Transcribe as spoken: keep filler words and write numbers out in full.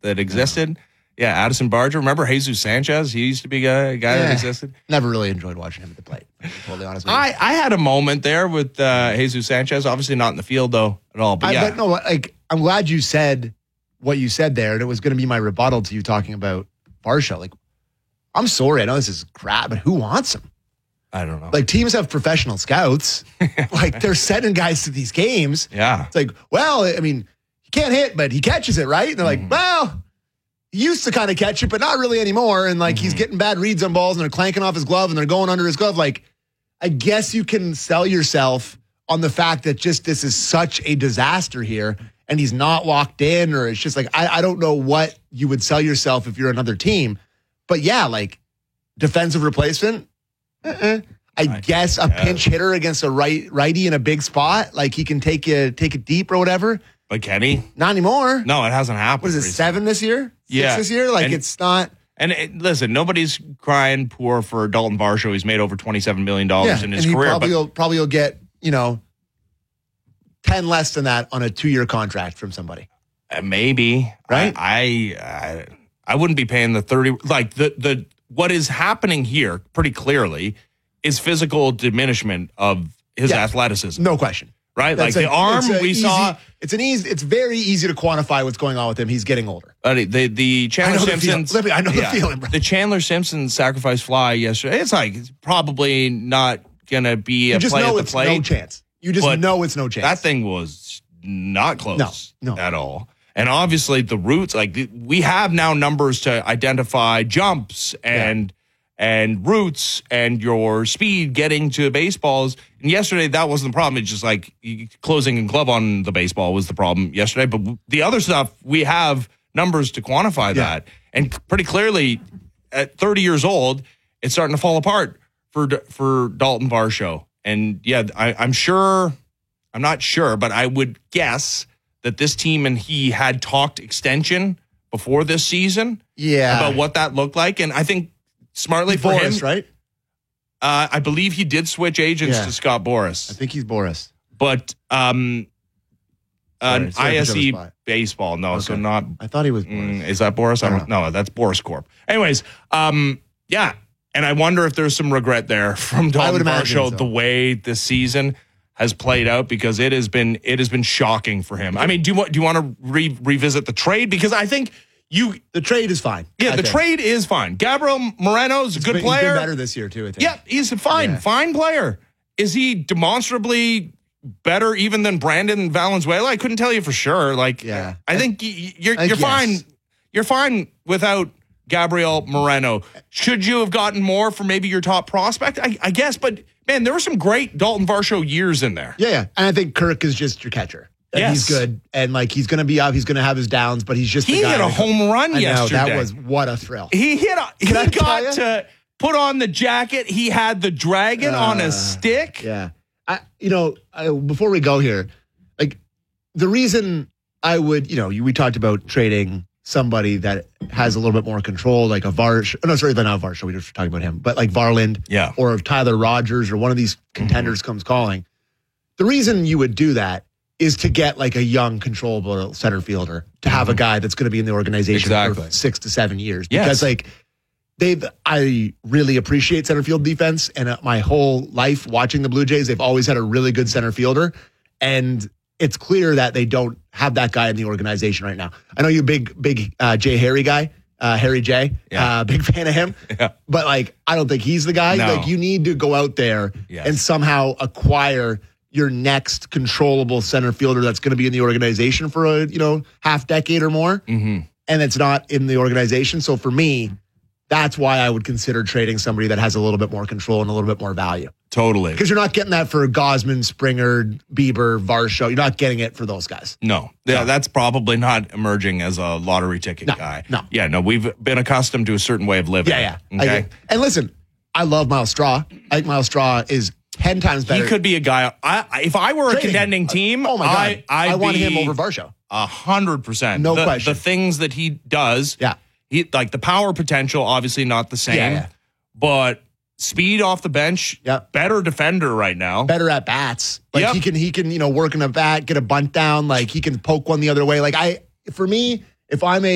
that existed. Yeah, Addison Barger. Remember Jesus Sanchez? He used to be a guy yeah. that existed. Never really enjoyed watching him at the plate, to be totally honest with you. I, I had a moment there with uh, Jesus Sanchez. Obviously not in the field, though, at all. But I, yeah. But no, like, I'm glad you said what you said there, and it was going to be my rebuttal to you talking about Varsho. Like, I'm sorry, I know this is crap, but who wants him? I don't know. Like, teams have professional scouts. Like, they're sending guys to these games. Yeah. It's like, well, I mean, he can't hit, but he catches it, right? And they're like, Mm-hmm. well, he used to kind of catch it, but not really anymore. And, like, Mm-hmm. he's getting bad reads on balls, and they're clanking off his glove, and they're going under his glove. Like, I guess you can sell yourself on the fact that just this is such a disaster here, and he's not locked in, or it's just like, I, I don't know what you would sell yourself if you're another team. But, yeah, like, defensive replacement, uh-uh. I, I guess a yeah. pinch hitter against a right righty in a big spot, like he can take you take it deep or whatever. But Kenny? Not anymore. No, it hasn't happened. What is it, recently. seven this year? Six Yeah. this year? Like And- it's not. And it, listen, nobody's crying poor for Dalton Varsho. He's made over twenty-seven million dollars Yeah, in his and he career. probably But will, probably will get, you know, ten less than that on a two-year contract from somebody. uh, maybe. Right? I, I I I wouldn't be paying the thirty. Like, the, the what is happening here pretty clearly is physical diminishment of his Yeah. athleticism. No question. Right? That's like a- the arm it's a we easy- saw. It's an easy. It's very easy to quantify what's going on with him. He's getting older. Uh, the the Chandler I know the Simpson's. feel- let me- I know the feeling, bro. The Chandler Simpson sacrifice fly yesterday. It's like it's probably not gonna be You a just play know at the it's plate. no chance. You just But know it's no chance. That thing was not close No, no. at all. And obviously the roots, like the- we have now numbers to identify jumps and and roots and your speed getting to baseballs. And yesterday that wasn't the problem. It's just like you- closing and glove on the baseball was the problem yesterday. But w- the other stuff, we have numbers to quantify Yeah. that. And c- pretty clearly at thirty years old, it's starting to fall apart for D- for Dalton Varsho. And yeah, I, I'm sure, I'm not sure, but I would guess that this team and he had talked extension before this season yeah. about what that looked like. And I think smartly for Boris, him, right? uh, I believe he did switch agents Yeah. to Scott Boras. I think he's Boris. But um, an Sorry, sorry to I S put E you on the spot. baseball, no, so Okay. not. I thought he was Boris. Mm, is that Boris? I I don't don't know. No, that's Boris Corp. Anyways, um, yeah. And I wonder if there's some regret there from I Dalton would imagine Varsho so. the way this season has played out, because it has been it has been shocking for him. I mean, do you want do you want to re- revisit the trade? Because I think you The trade is fine. yeah, I the think. trade is fine. Gabriel Moreno's a good He's been- player. He's been better this year too. I think. Yeah, he's a fine, Yeah. fine player. Is he demonstrably better even than Brandon Valenzuela? I couldn't tell you for sure. Like, Yeah. I think y- you're I you're guess. fine. You're fine without Gabriel Moreno. Should you have gotten more for maybe your top prospect? I, I guess, but man, there were some great Dalton Varsho years in there. Yeah, yeah. And I think Kirk is just your catcher. And Yes. he's good. And like he's gonna be up, he's gonna have his downs, but he's just He the guy hit a that- home run I know, yesterday. that was what a thrill. He hit a, he Can I tell got ya? to put on the jacket. He had the dragon on a Uh, stick. Yeah. I you know, I, before we go here, like the reason I would, you know, you, we talked about trading somebody that has a little bit more control, like a Varsh. Oh, no, sorry, not Varsho. We were talking about him, but like Varland, Yeah. or if Tyler Rogers or one of these contenders comes calling. The reason you would do that is to get like a young, controllable center fielder, to have a guy that's going to be in the organization Exactly. for six to seven years. Yes. Because like they've, I really appreciate center field defense, and uh, my whole life watching the Blue Jays, they've always had a really good center fielder, and it's clear that they don't have that guy in the organization right now. I know you're a big, big uh, Jay Harry guy, uh, Harry J. Yeah. Uh, big fan of him. Yeah. But like, I don't think he's the guy. No. Like, you need to go out there Yes. and somehow acquire your next controllable center fielder that's going to be in the organization for a you know half decade or more, Mm-hmm. and it's not in the organization. So for me, that's why I would consider trading somebody that has a little bit more control and a little bit more value. Totally. Because you're not getting that for Gosman, Springer, Bieber, Varsho. You're not getting it for those guys. No, yeah, No. that's probably not emerging as a lottery ticket No, guy. no. Yeah, no, we've been accustomed to a certain way of living. Yeah, yeah. Okay. I- and listen, I love Miles Straw. I think Miles Straw is ten times better. He could be a guy. I, I- if I were a Trading contending him. team, Oh my God. I, I'd I want be him over Varsho. A hundred percent. No the, question. The things that he does, Yeah. he like the power potential, obviously not the same, Yeah, yeah. but speed off the bench, Yep. better defender right now. Better at bats. Like Yep. he can, he can, you know, work in a bat, get a bunt down. Like he can poke one the other way. Like I, for me, if I'm a